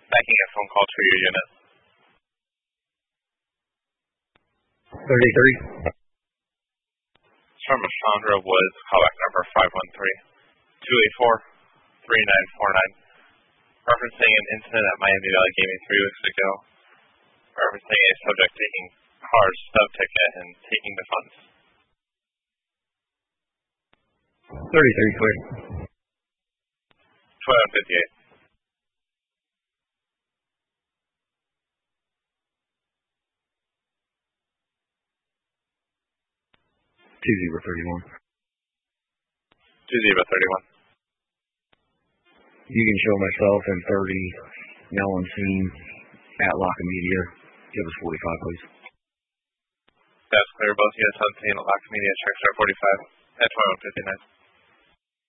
Making a phone call to your unit. 33. From Chandra Woods, callback number 513-284-3949. Referencing an incident at Miami Valley Gaming 3 weeks ago. Referencing a subject taking cars stub ticket and taking the funds. 33 clear. 2158. Two 31. 2031. You can show myself and 30 now on scene at Locker Media. Give us 45, please. That's clear. Both units on scene at Locker Media. Check star 45 at 2159.